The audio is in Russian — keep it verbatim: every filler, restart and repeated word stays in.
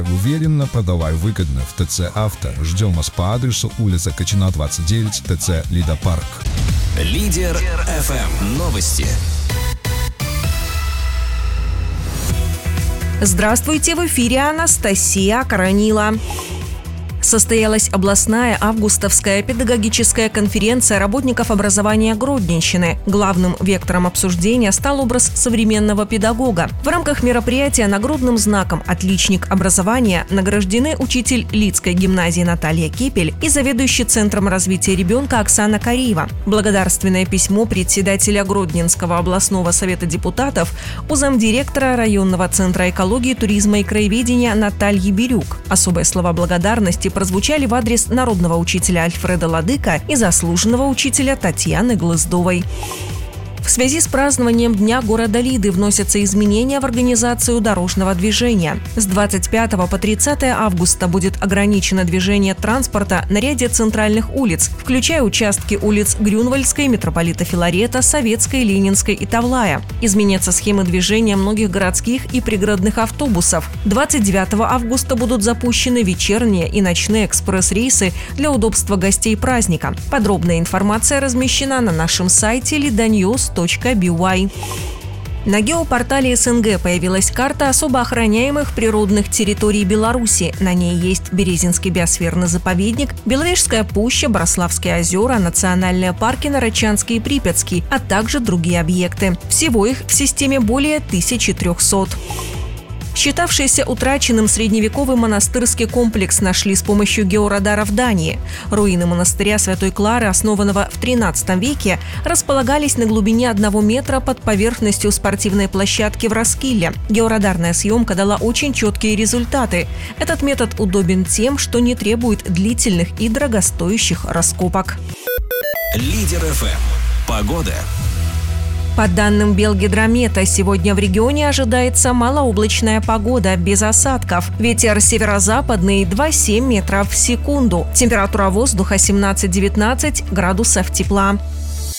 Уверенно, продавай выгодно в ТЦ «Авто». Ждем вас по адресу улица Качина, двадцать девять, ТЦ «Лидопарк». Лидер эф эм. Новости. Здравствуйте, в эфире Анастасия Коронила. Состоялась областная августовская педагогическая конференция работников образования Гродненщины. Главным вектором обсуждения стал образ современного педагога. В рамках мероприятия нагрудным знаком «Отличник образования» награждены учитель Лидской гимназии Наталья Кепель и заведующий Центром развития ребенка Оксана Кариева. Благодарственное письмо председателя Гродненского областного совета депутатов у замдиректора районного центра экологии, туризма и краеведения Натальи Бирюк. Особые слова благодарности прозвучали в адрес народного учителя Альфреда Ладыка и заслуженного учителя Татьяны Глыздовой. В связи с празднованием Дня города Лиды вносятся изменения в организацию дорожного движения. С двадцать пятого по тридцатое августа будет ограничено движение транспорта на ряде центральных улиц, включая участки улиц Грюнвальдской, Митрополита Филарета, Советской, Ленинской и Тавлая. Изменятся схемы движения многих городских и пригородных автобусов. двадцать девятого августа будут запущены вечерние и ночные экспресс-рейсы для удобства гостей праздника. Подробная информация размещена на нашем сайте лиданьюз точка би уай. На геопортале эс эн гэ появилась карта особо охраняемых природных территорий Беларуси. На ней есть Березинский биосферный заповедник, Беловежская пуща, Брославские озера, национальные парки Нарочанский и Припятский, а также другие объекты. Всего их в системе более тысячи трехсот. Считавшийся утраченным средневековый монастырский комплекс нашли с помощью георадара в Дании. Руины монастыря Святой Клары, основанного в тринадцатом веке, располагались на глубине одного метра под поверхностью спортивной площадки в Роскилле. Георадарная съемка дала очень четкие результаты. Этот метод удобен тем, что не требует длительных и дорогостоящих раскопок. Лидер эф эм. Погода. По данным Белгидромета, сегодня в регионе ожидается малооблачная погода без осадков. Ветер северо-западный два-семь метров в секунду. Температура воздуха семнадцать-девятнадцать градусов тепла.